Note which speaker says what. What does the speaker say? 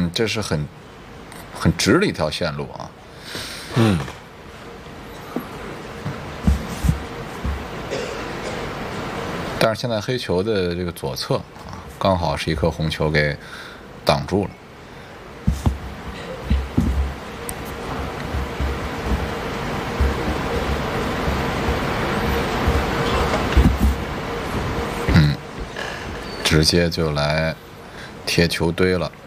Speaker 1: 这是很直的一条线路啊。但是现在黑球的这个左侧啊，刚好是一颗红球给挡住了。直接就来贴球堆了。